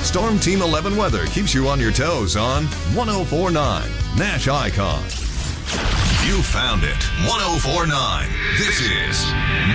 Storm Team 11 weather keeps you on your toes on 104.9 Nash Icon. You found it. 104.9. This is